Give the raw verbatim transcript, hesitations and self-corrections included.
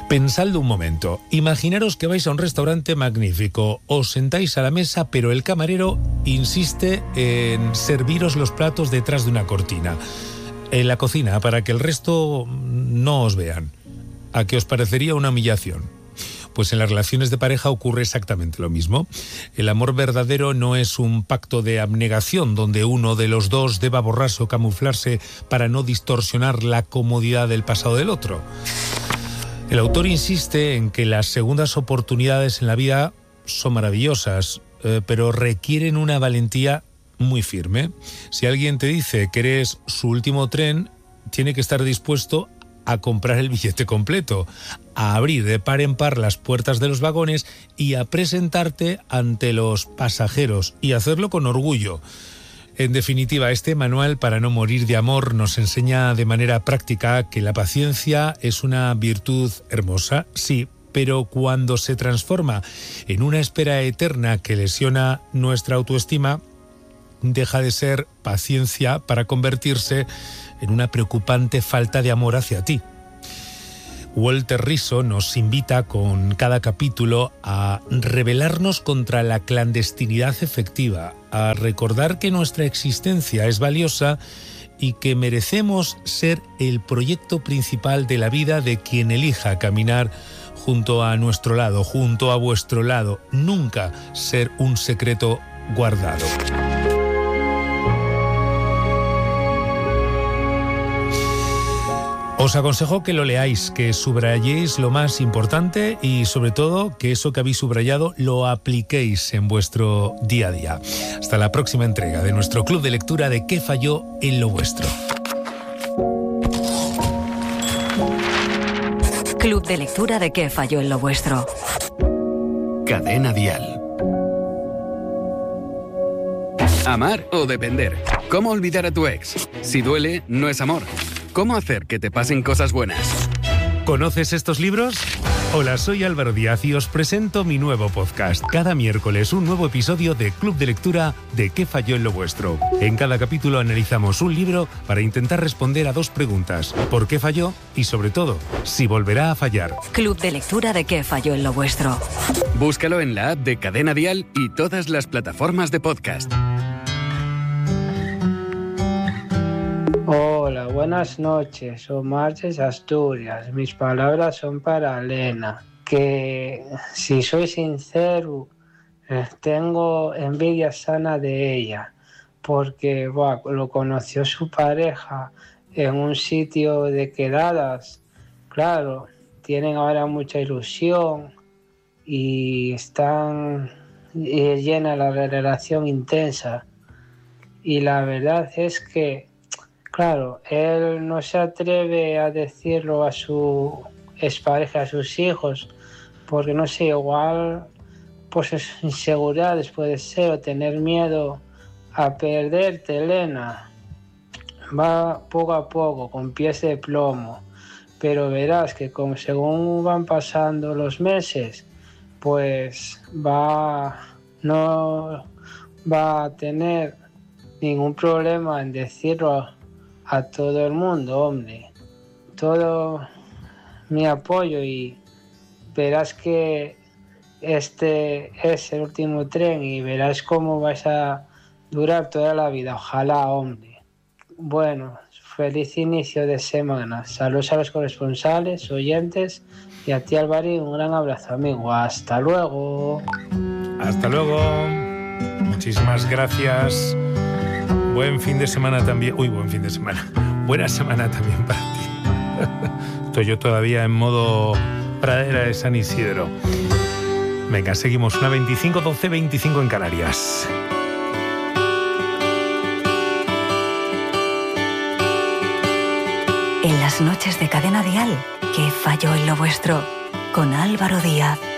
Pensadlo un momento. Imaginaros que vais a un restaurante magnífico, os sentáis a la mesa, pero el camarero insiste en serviros los platos detrás de una cortina, en la cocina, para que el resto no os vean. ¿A qué os parecería una humillación? Pues en las relaciones de pareja ocurre exactamente lo mismo. El amor verdadero no es un pacto de abnegación donde uno de los dos deba borrarse o camuflarse para no distorsionar la comodidad del pasado del otro. El autor insiste en que las segundas oportunidades en la vida son maravillosas, eh, pero requieren una valentía muy firme. Si alguien te dice que eres su último tren, tiene que estar dispuesto a comprar el billete completo, a abrir de par en par las puertas de los vagones y a presentarte ante los pasajeros y hacerlo con orgullo. En definitiva, este manual para no morir de amor nos enseña de manera práctica que la paciencia es una virtud hermosa, sí, pero cuando se transforma en una espera eterna que lesiona nuestra autoestima, deja de ser paciencia para convertirse en una preocupante falta de amor hacia ti. Walter Rizzo nos invita con cada capítulo a rebelarnos contra la clandestinidad efectiva, a recordar que nuestra existencia es valiosa y que merecemos ser el proyecto principal de la vida de quien elija caminar junto a nuestro lado, junto a vuestro lado, nunca ser un secreto guardado. Os aconsejo que lo leáis, que subrayéis lo más importante y sobre todo que eso que habéis subrayado lo apliquéis en vuestro día a día. Hasta la próxima entrega de nuestro club de lectura de ¿Qué falló en lo vuestro? Club de lectura de ¿Qué falló en lo vuestro? Cadena Dial. Amar o depender. ¿Cómo olvidar a tu ex? Si duele, no es amor. ¿Cómo hacer que te pasen cosas buenas? ¿Conoces estos libros? Hola, soy Álvaro Díaz y os presento mi nuevo podcast. Cada miércoles un nuevo episodio de Club de Lectura de ¿Qué falló en lo vuestro? En cada capítulo analizamos un libro para intentar responder a dos preguntas. ¿Por qué falló? Y sobre todo, si volverá a fallar. Club de Lectura de ¿Qué falló en lo vuestro? Búscalo en la app de Cadena Dial y todas las plataformas de podcast. Hola, buenas noches, son Marches Asturias. Mis palabras son para Elena, que si soy sincero, tengo envidia sana de ella, porque buah, lo conoció su pareja en un sitio de quedadas. Claro, tienen ahora mucha ilusión y están y llena la relación intensa. Y la verdad es que claro, él no se atreve a decirlo a su expareja, a sus hijos, porque no sé, igual pues inseguridades puede ser, o tener miedo a perderte, Elena. Va poco a poco, con pies de plomo, pero verás que como según van pasando los meses, pues va no va a tener ningún problema en decirlo a todo el mundo, hombre. Todo mi apoyo y verás que este es el último tren y verás cómo vas a durar toda la vida. Ojalá, hombre. Bueno, feliz inicio de semana. Saludos a los corresponsales, oyentes y a ti, Álvaro, un gran abrazo, amigo. Hasta luego. Hasta luego. Muchísimas gracias. Buen fin de semana también. Uy, buen fin de semana. Buena semana también para ti. Estoy yo todavía en modo pradera de San Isidro. Venga, seguimos. Una veinticinco, doce, veinticinco en Canarias. En las noches de Cadena Dial, ¿Qué falló en lo vuestro? Con Álvaro Díaz.